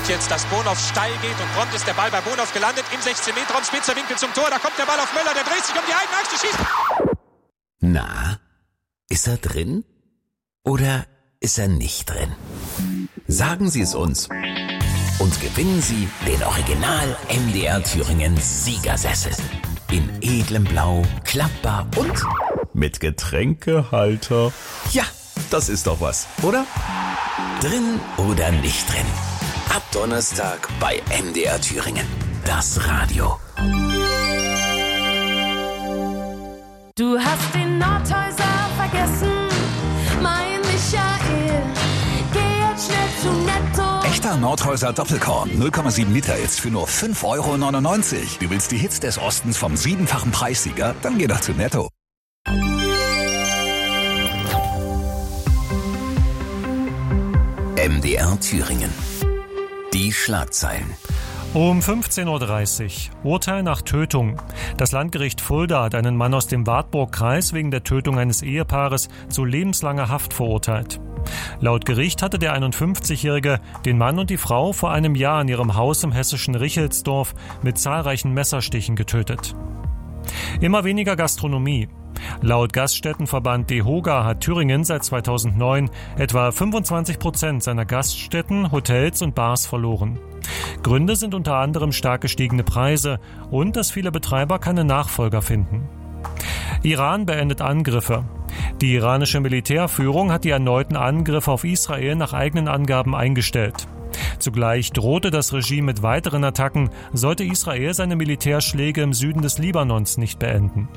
jetzt, dass Bonhoff steil geht und prompt ist der Ball bei Bonhoff gelandet im 16-Meter-Raum, spitzer Winkel zum Tor, da kommt der Ball auf Möller, der dreht sich um die eigene Achse, schießt. Na, ist er drin oder ist er nicht drin? Sagen Sie es uns und gewinnen Sie den Original MDR Thüringen Siegersessel. In edlem Blau, klappbar und mit Getränkehalter. Ja, das ist doch was, oder? Drin oder nicht drin? Ab Donnerstag bei MDR Thüringen. Das Radio. Du hast den Nordhäuser vergessen, mein Michael. Geh jetzt schnell zu Netto. Echter Nordhäuser Doppelkorn, 0,7 Liter jetzt für nur 5,99 €. Du willst die Hits des Ostens vom 7-fachen Preissieger? Dann geh doch zu Netto. MDR Thüringen. Die Schlagzeilen. Um 15:30 Uhr. Urteil nach Tötung. Das Landgericht Fulda hat einen Mann aus dem Wartburg-Kreis wegen der Tötung eines Ehepaares zu lebenslanger Haft verurteilt. Laut Gericht hatte der 51-Jährige den Mann und die Frau vor einem Jahr in ihrem Haus im hessischen Richelsdorf mit zahlreichen Messerstichen getötet. Immer weniger Gastronomie. Laut Gaststättenverband DEHOGA hat Thüringen seit 2009 etwa 25% seiner Gaststätten, Hotels und Bars verloren. Gründe sind unter anderem stark gestiegene Preise und dass viele Betreiber keine Nachfolger finden. Iran beendet Angriffe. Die iranische Militärführung hat die erneuten Angriffe auf Israel nach eigenen Angaben eingestellt. Zugleich drohte das Regime mit weiteren Attacken, sollte Israel seine Militärschläge im Süden des Libanons nicht beenden.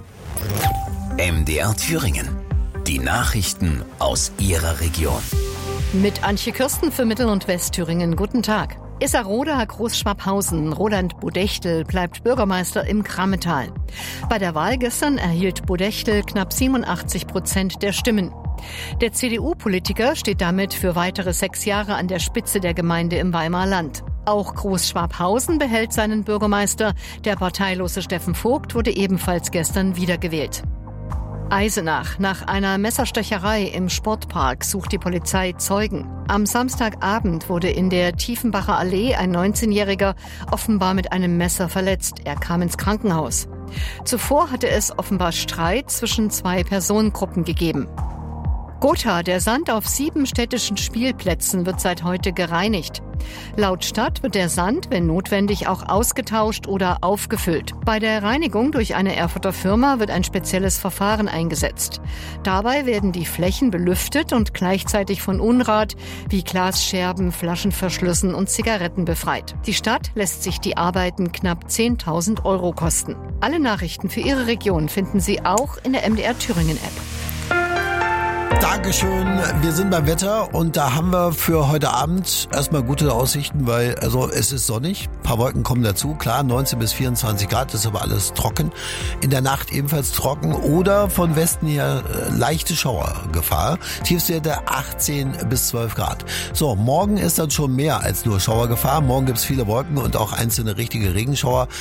MDR Thüringen. Die Nachrichten aus Ihrer Region. Mit Antje Kirsten für Mittel- und Westthüringen. Guten Tag. Isarroda Großschwabhausen. Roland Bodechtel bleibt Bürgermeister im Krammetal. Bei der Wahl gestern erhielt Bodechtel knapp 87% der Stimmen. Der CDU-Politiker steht damit für weitere 6 Jahre an der Spitze der Gemeinde im Weimarer Land. Auch Großschwabhausen behält seinen Bürgermeister. Der parteilose Steffen Vogt wurde ebenfalls gestern wiedergewählt. Eisenach. Nach einer Messerstecherei im Sportpark sucht die Polizei Zeugen. Am Samstagabend wurde in der Tiefenbacher Allee ein 19-Jähriger offenbar mit einem Messer verletzt. Er kam ins Krankenhaus. Zuvor hatte es offenbar Streit zwischen 2 Personengruppen gegeben. Gotha, der Sand auf 7 städtischen Spielplätzen wird seit heute gereinigt. Laut Stadt wird der Sand, wenn notwendig, auch ausgetauscht oder aufgefüllt. Bei der Reinigung durch eine Erfurter Firma wird ein spezielles Verfahren eingesetzt. Dabei werden die Flächen belüftet und gleichzeitig von Unrat wie Glasscherben, Flaschenverschlüssen und Zigaretten befreit. Die Stadt lässt sich die Arbeiten knapp 10.000 € kosten. Alle Nachrichten für Ihre Region finden Sie auch in der MDR Thüringen App. Dankeschön. Wir sind beim Wetter und da haben wir für heute Abend erstmal gute Aussichten, weil es ist sonnig, ein paar Wolken kommen dazu, klar 19 bis 24 Grad, ist aber alles trocken. In der Nacht ebenfalls trocken oder von Westen her leichte Schauergefahr. Tiefstwerte 18 bis 12 Grad. So, morgen ist dann schon mehr als nur Schauergefahr. Morgen gibt's viele Wolken und auch einzelne richtige Regenschauer.